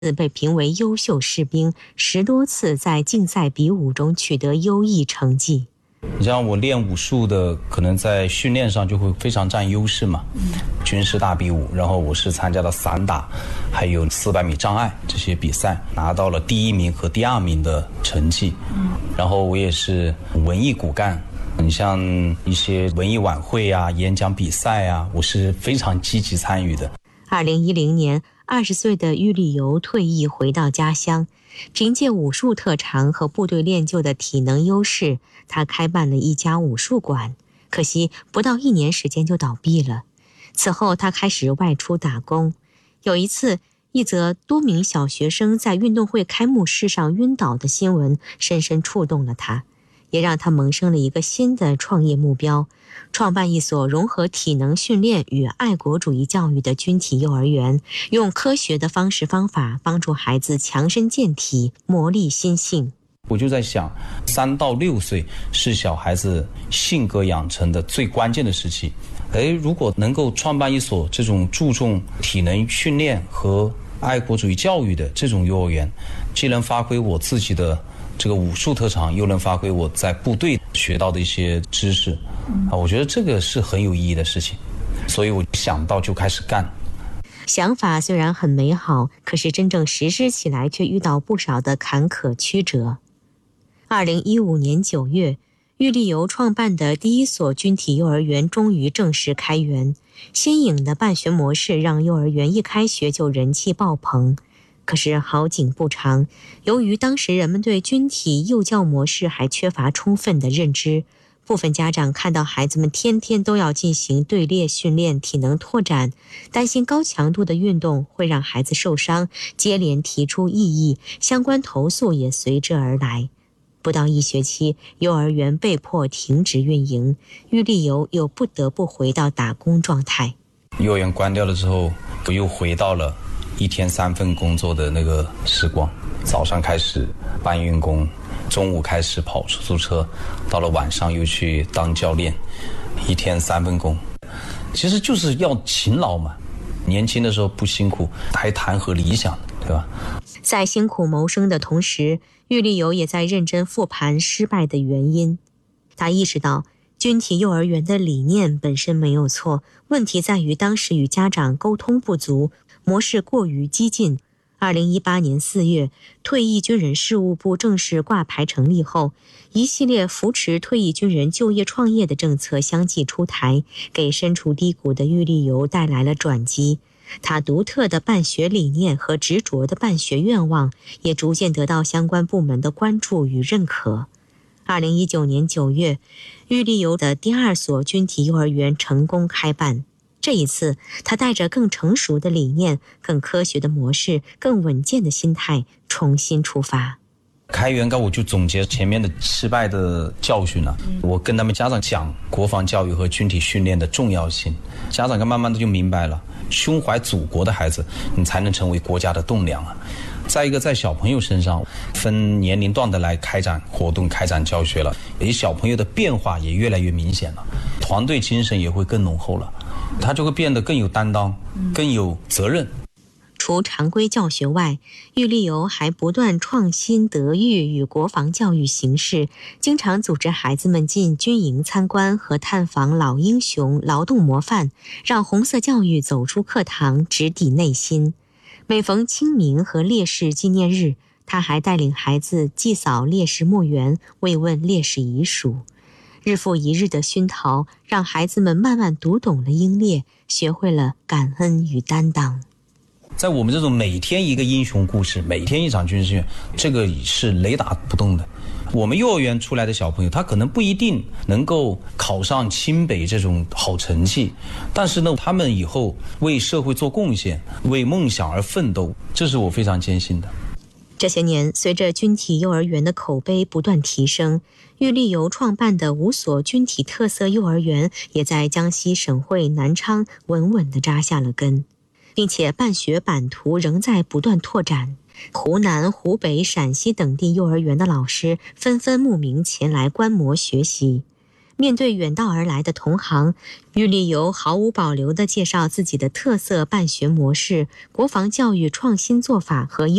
被评为优秀士兵，10多次在竞赛比武中取得优异成绩。 你像我练武术的，可能在训练上就会非常占优势嘛。军事大比武，然后我是参加了散打，还有400米障碍这些比赛，拿到了第1名和第2名的成绩。然后我也是文艺骨干，你像一些文艺晚会啊、演讲比赛啊，我是非常积极参与的。 2010年，20岁的喻利猷退役回到家乡，凭借武术特长和部队练就的体能优势，他开办了一家武术馆。可惜不到1年时间就倒闭了。此后他开始外出打工。有一次，一则多名小学生在运动会开幕式上晕倒的新闻深深触动了他，也让他萌生了一个新的创业目标，创办一所融合体能训练与爱国主义教育的军体幼儿园，用科学的方法帮助孩子强身健体，磨砺心性。 我就在想，3到6岁是小孩子性格养成的最关键的时期。如果能够创办一所这种注重体能训练和爱国主义教育的这种幼儿园，既能发挥我自己的这个武术特长，又能发挥我在部队学到的一些知识，我觉得这个是很有意义的事情，所以我想到就开始干。 想法虽然很美好，可是真正实施起来却遇到不少的坎坷曲折。2015年9月，喻利猷创办的第一所军体幼儿园终于正式开园。新颖的办学模式让幼儿园一开学就人气爆棚。可是好景不长，由于当时人们对军体幼教模式还缺乏充分的认知，部分家长看到孩子们天天都要进行队列训练、体能拓展，担心高强度的运动会让孩子受伤，接连提出异议，相关投诉也随之而来。不到1学期，幼儿园被迫停止运营，喻利猷又不得不回到打工状态。 幼儿园关掉了之后，我又回到了1天3份工作的那个时光。早上开始搬运工，中午开始跑出租车，到了晚上又去当教练，1天3份工。其实就是要勤劳嘛，年轻的时候不辛苦还谈何理想，对吧？ 在辛苦谋生的同时，喻利猷也在认真复盘失败的原因。他意识到军体幼儿园的理念本身没有错，问题在于当时与家长沟通不足，模式过于激进。2018年4月，退役军人事务部正式挂牌成立后，一系列扶持退役军人就业创业的政策相继出台，给身处低谷的喻利猷带来了转机。他独特的办学理念和执着的办学愿望也逐渐得到相关部门的关注与认可。2019年9月，喻利猷的第2所军体幼儿园成功开办。这一次，他带着更成熟的理念、更科学的模式、更稳健的心态重新出发。 开园我就总结前面的失败的教训了。我跟他们家长讲国防教育和军体训练的重要性，家长慢慢的就明白了，胸怀祖国的孩子，你才能成为国家的栋梁啊。再一个，在小朋友身上分年龄段的来开展活动、开展教学了，小朋友的变化也越来越明显了，团队精神也会更浓厚了，他就会变得更有担当、更有责任。 除常规教学外，喻利猷还不断创新德育与国防教育形式，经常组织孩子们进军营参观和探访老英雄、劳动模范，让红色教育走出课堂，直抵内心。每逢清明和烈士纪念日，他还带领孩子祭扫烈士墓园，慰问烈士遗属。日复一日的熏陶，让孩子们慢慢读懂了英烈，学会了感恩与担当。 在我们这种每天一个英雄故事，每天一场军事训练，这个是雷打不动的。我们幼儿园出来的小朋友，他可能不一定能够考上清北这种好成绩，但是呢，他们以后为社会做贡献，为梦想而奋斗，这是我非常坚信的。 这些年，随着军体幼儿园的口碑不断提升，喻利猷创办的5所军体特色幼儿园也在江西省会南昌稳稳地扎下了根，并且办学版图仍在不断拓展。湖南、湖北、陕西等地幼儿园的老师纷纷慕名前来观摩学习。 面对远道而来的同行，郁立游毫无保留地介绍自己的特色办学模式、国防教育创新做法和